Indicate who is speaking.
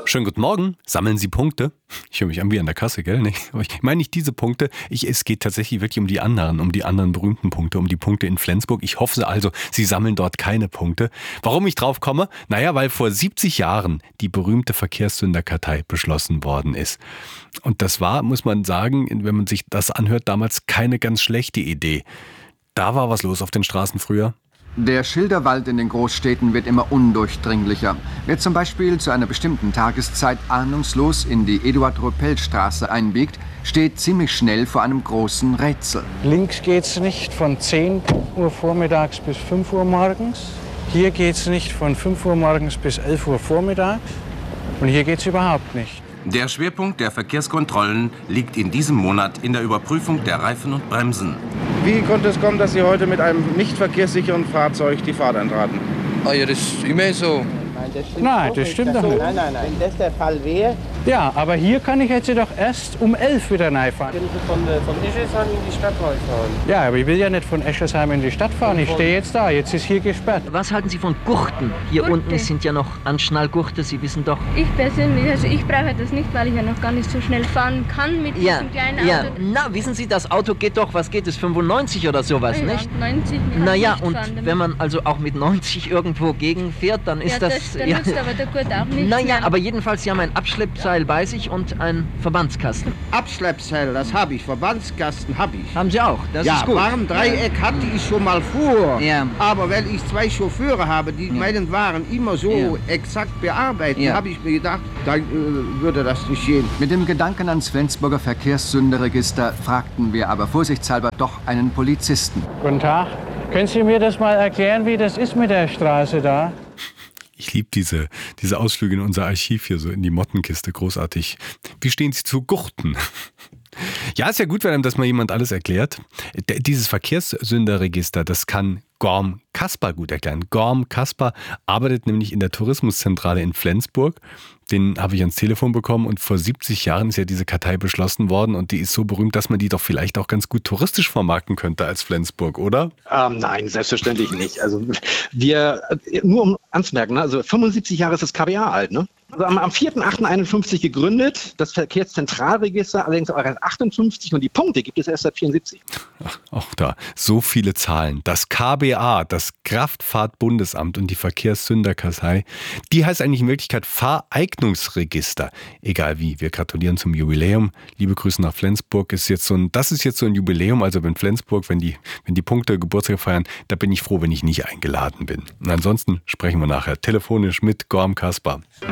Speaker 1: Schönen guten Morgen. Sammeln Sie Punkte? Ich höre mich an wie an der Kasse, gell? Nee, aber ich meine nicht diese Punkte. Es geht tatsächlich wirklich um die anderen berühmten Punkte, um die Punkte in Flensburg. Ich hoffe also, Sie sammeln dort keine Punkte. Warum ich drauf komme? Naja, weil vor 70 Jahren die berühmte Verkehrssünderkartei beschlossen worden ist. Und das war, muss man sagen, wenn man sich das anhört, damals keine ganz schlechte Idee. Da war was los auf den Straßen früher.
Speaker 2: Der Schilderwald in den Großstädten wird immer undurchdringlicher. Wer zum Beispiel zu einer bestimmten Tageszeit ahnungslos in die Eduard-Röpel-Straße einbiegt, steht ziemlich schnell vor einem großen Rätsel.
Speaker 3: Links geht's nicht von 10 Uhr vormittags bis 5 Uhr morgens. Hier geht's nicht von 5 Uhr morgens bis 11 Uhr vormittags. Und hier geht's überhaupt nicht.
Speaker 4: Der Schwerpunkt der Verkehrskontrollen liegt in diesem Monat in der Überprüfung der Reifen und Bremsen.
Speaker 5: Wie konnte es kommen, dass Sie heute mit einem nicht verkehrssicheren Fahrzeug die Fahrt antraten?
Speaker 6: Ah ja, das ist immer so.
Speaker 3: Nein, das stimmt doch nicht.
Speaker 7: Nein. Wenn das der Fall wäre...
Speaker 3: Ja, aber hier kann ich jetzt doch erst um 11 wieder reinfahren.
Speaker 7: Können Sie von Ischelsheim in die Stadt fahren?
Speaker 3: Ja, aber ich will ja nicht von Eschelsheim in die Stadt fahren. Ich stehe jetzt da. Jetzt ist hier gesperrt.
Speaker 8: Was halten Sie von Gurten? Hier
Speaker 9: Gurte.
Speaker 8: unten sind ja noch Anschnallgurte, Sie wissen doch.
Speaker 9: Ich persönlich, also ich brauche das nicht, weil ich ja noch gar nicht so schnell fahren kann mit diesem kleinen Auto.
Speaker 8: Na, wissen Sie, das Auto geht doch, was geht es, 95 oder sowas,
Speaker 9: Ja,
Speaker 8: nicht?
Speaker 9: 90 kann
Speaker 8: Naja,
Speaker 9: ich nicht
Speaker 8: und
Speaker 9: fahren damit.
Speaker 8: wenn man also auch mit 90 irgendwo gegenfährt, dann ist
Speaker 9: Dann
Speaker 8: das...
Speaker 9: nutzt aber der Gurt auch nicht.
Speaker 8: Naja,
Speaker 9: mehr.
Speaker 8: aber jedenfalls, Sie haben ein Abschleppseil bei sich und ein Verbandskasten.
Speaker 7: Abschleppseil, das habe ich. Verbandskasten habe ich.
Speaker 8: Haben Sie auch, das ist gut.
Speaker 7: Warndreieck hatte ich schon mal vor.
Speaker 8: Ja.
Speaker 7: Aber weil ich 2 Chauffeure habe, die meinen Waren immer so exakt bearbeiten, habe ich mir gedacht, dann würde das nicht gehen.
Speaker 2: Mit dem Gedanken ans Flensburger Verkehrssünderregister fragten wir aber vorsichtshalber doch einen Polizisten.
Speaker 3: Guten Tag. Können Sie mir das mal erklären, wie das ist mit der Straße da?
Speaker 1: Ich liebe diese Ausflüge in unser Archiv hier, so in die Mottenkiste, großartig. Wie stehen Sie zu Gurten? Ja, ist ja gut, wenn einem das mal jemand alles erklärt. Dieses Verkehrssünderregister, das kann Gorm Kasper gut erklären. Gorm Kasper arbeitet nämlich in der Tourismuszentrale in Flensburg. Den habe ich ans Telefon bekommen und vor 70 Jahren ist ja diese Kartei beschlossen worden und die ist so berühmt, dass man die doch vielleicht auch ganz gut touristisch vermarkten könnte als Flensburg, oder?
Speaker 10: Nein, selbstverständlich nicht. Also nur um anzumerken, also 75 Jahre ist das KBA alt, ne? Also am 4.8.51 gegründet, das Verkehrszentralregister allerdings auch erst 58 und die Punkte gibt es erst seit 74.
Speaker 1: Ach, auch da, so viele Zahlen. Das KBA, das Kraftfahrtbundesamt und die Verkehrssünderkartei, die heißt eigentlich in Wirklichkeit Fahreignungsregister. Egal wie, wir gratulieren zum Jubiläum. Liebe Grüße nach Flensburg. Das ist jetzt so ein Jubiläum, also wenn Flensburg, wenn die Punkte Geburtstag feiern, da bin ich froh, wenn ich nicht eingeladen bin. Und ansonsten sprechen wir nachher telefonisch mit Gorm Kasper.